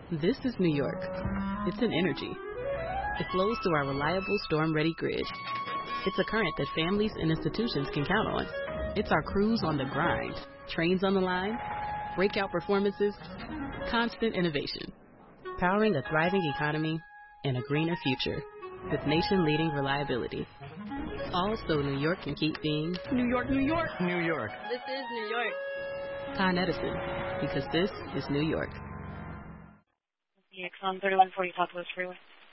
This is New York. It's an energy. It flows through our reliable storm-ready grid. It's a current that families and institutions can count on. It's our crews on the grind, trains on the line, breakout performances, constant innovation, powering a thriving economy and a greener future with nation-leading reliability. All so New York can keep being New York, New York. New York. This is New York. Con Edison, because this is New York. The Exxon 3140 Southwest Freeway.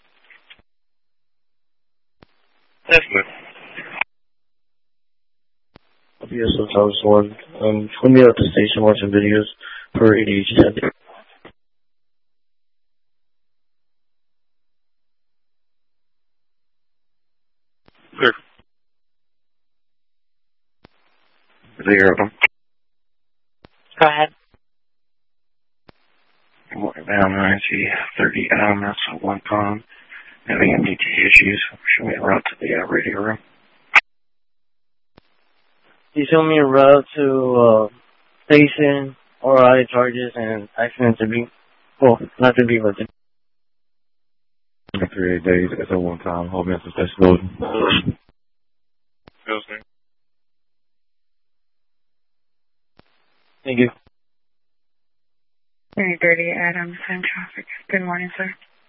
That's good. Yes, so I was one. Put me at the station watching videos for ADHD. Clear. Zero. Go ahead. Bound 9030 that's a 1 con. Having MDT issues. Show me a route to the radio room. You show me a route to station, RI charges, and accident to be, well, not to be, but to 3 days at a 1 time. Whole mental station loading. Thank you. 30 Adams, same traffic. Good morning, sir.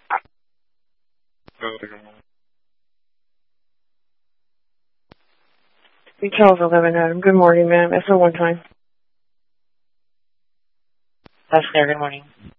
Charles 11 Adam. Good morning, ma'am. SO 1 time. That's there. Good morning.